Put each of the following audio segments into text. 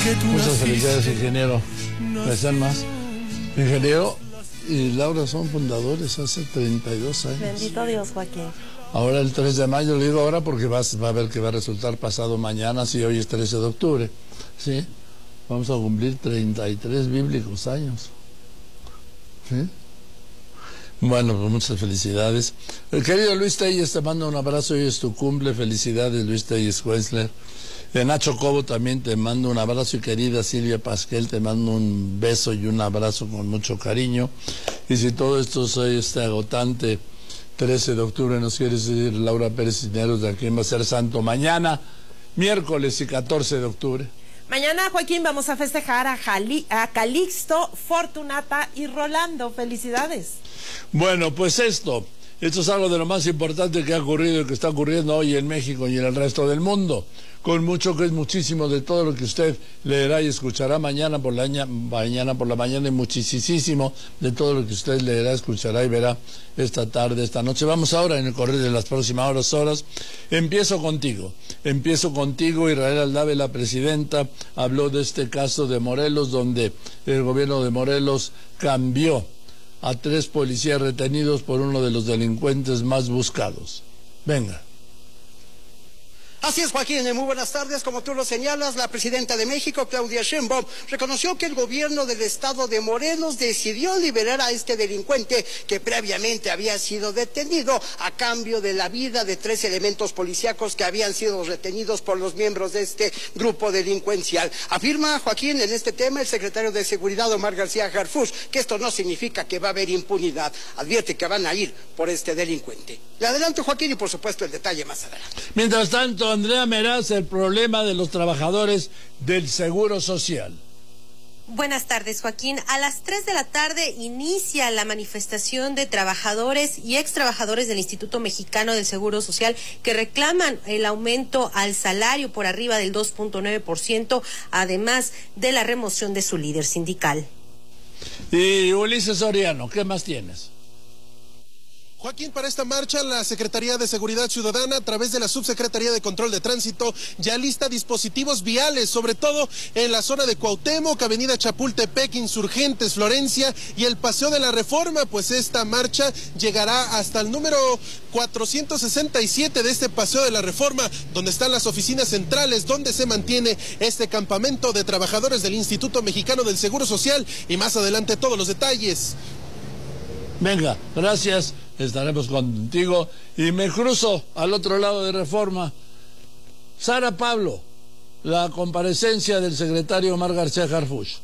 Muchas felicidades, ingeniero. ¿Desean más? Ingeniero y Laura son fundadores hace 32 años. Bendito Dios, Joaquín. Ahora el 3 de mayo, le digo ahora porque va a ver que va a resultar pasado mañana, si hoy es 13 de octubre. ¿Sí? Vamos a cumplir 33 bíblicos años. ¿Sí? Bueno, pues muchas felicidades. El querido Luis Telles, te mando un abrazo, hoy es tu cumple. Felicidades, Luis Telles Wessler. Nacho Cobo también te mando un abrazo, y querida Silvia Pasquel, te mando un beso y un abrazo con mucho cariño. Y si todo esto es agotante, 13 de octubre nos quiere decir Laura Pérez Cisneros de quién va a ser santo mañana, miércoles y 14 de octubre. Mañana, Joaquín, vamos a festejar a Calixto, Fortunata y Rolando. Felicidades. Bueno, pues esto es algo de lo más importante que ha ocurrido y que está ocurriendo hoy en México y en el resto del mundo. Con mucho que es muchísimo de todo lo que usted leerá y escuchará mañana por la mañana y muchísimo de todo lo que usted leerá, escuchará y verá esta tarde, esta noche. Vamos ahora en el correr de las próximas horas. Empiezo contigo, Israel Aldave, la presidenta, habló de este caso de Morelos, donde el gobierno de Morelos cambió a 3 policías retenidos por uno de los delincuentes más buscados. Venga. Así es, Joaquín, muy buenas tardes. Como tú lo señalas, la presidenta de México, Claudia Sheinbaum, reconoció que el gobierno del estado de Morelos decidió liberar a este delincuente que previamente había sido detenido a cambio de la vida de 3 elementos policíacos que habían sido retenidos por los miembros de este grupo delincuencial. Afirma, Joaquín, en este tema el secretario de Seguridad, Omar García Harfuch, que esto no significa que va a haber impunidad. Advierte que van a ir por este delincuente. Le adelanto, Joaquín, y por supuesto el detalle más adelante. Mientras tanto, Andrea Meraz, el problema de los trabajadores del Seguro Social. Buenas tardes, Joaquín. A las 3 de la tarde inicia la manifestación de trabajadores y extrabajadores del Instituto Mexicano del Seguro Social que reclaman el aumento al salario por arriba del 2.9%, además de la remoción de su líder sindical. Y Ulises Soriano, ¿qué más tienes? Joaquín, para esta marcha, la Secretaría de Seguridad Ciudadana, a través de la Subsecretaría de Control de Tránsito, ya lista dispositivos viales, sobre todo en la zona de Cuauhtémoc, Avenida Chapultepec, Insurgentes, Florencia y el Paseo de la Reforma. Pues esta marcha llegará hasta el número 467 de este Paseo de la Reforma, donde están las oficinas centrales, donde se mantiene este campamento de trabajadores del Instituto Mexicano del Seguro Social. Y más adelante todos los detalles. Venga, gracias. Estaremos contigo y me cruzo al otro lado de Reforma. Sara Pablo, la comparecencia del secretario Omar García Harfuch.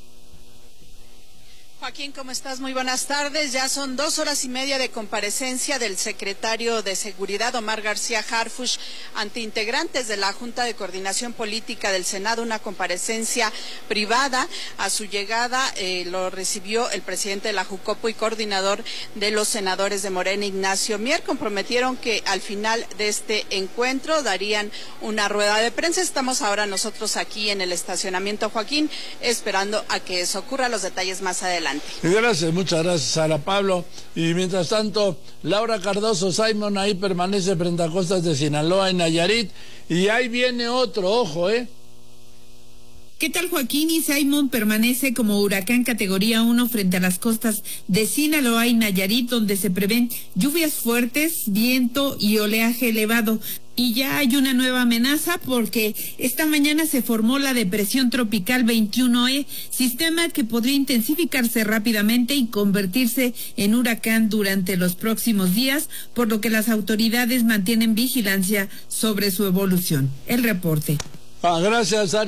Joaquín, ¿cómo estás? Muy buenas tardes. Ya son 2 horas y media de comparecencia del secretario de Seguridad, Omar García Harfuch, ante integrantes de la Junta de Coordinación Política del Senado, una comparecencia privada. A su llegada lo recibió el presidente de la Jucopo y coordinador de los senadores de Morena, Ignacio Mier. Comprometieron que al final de este encuentro darían una rueda de prensa. Estamos ahora nosotros aquí en el estacionamiento, Joaquín, esperando a que eso ocurra. Los detalles más adelante. Gracias, muchas gracias, Sara Pablo. Y mientras tanto, Laura Cardoso Simon ahí permanece frente a costas de Sinaloa, en Nayarit. Y ahí viene otro, ojo, ¿Qué tal, Joaquín? Y Simon permanece como huracán categoría 1 frente a las costas de Sinaloa y Nayarit, donde se prevén lluvias fuertes, viento y oleaje elevado. Y ya hay una nueva amenaza porque esta mañana se formó la depresión tropical 21E, sistema que podría intensificarse rápidamente y convertirse en huracán durante los próximos días, por lo que las autoridades mantienen vigilancia sobre su evolución. El reporte. Gracias, Ari.